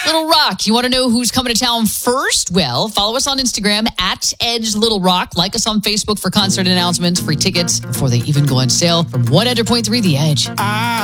Little Rock. You want to know who's coming to town first? Well, follow us on Instagram at Edge Little Rock. Like us on Facebook for concert announcements, free tickets before they even go on sale from 100.3 The Edge.